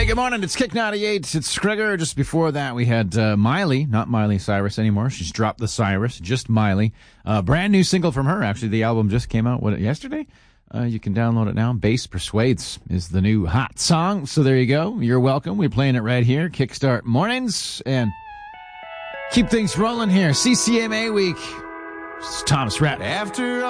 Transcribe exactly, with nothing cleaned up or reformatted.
good morning. It's Kick ninety-eight. It's Gregor. Just before that, we had uh, Miley, not Miley Cyrus anymore. She's dropped the Cyrus, just Miley. Uh, brand new single from her, actually. The album just came out, what, yesterday? Uh, you can download it now. Bass Persuades is the new hot song. So there you go. You're welcome. We're playing it right here. Kickstart mornings. And keep things rolling here. C C M A week. It's Thomas Rapp. After